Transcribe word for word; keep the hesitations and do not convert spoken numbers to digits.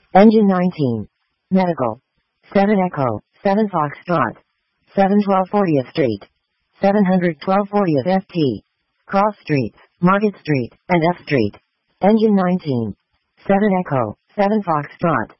Engine nineteen. Medical. seven Echo, seven Foxtrot. seven twelve fortieth Street. seven twelve fortieth F T. Cross Streets, Market Street, and F Street. Engine nineteen. seven Echo, seven Foxtrot.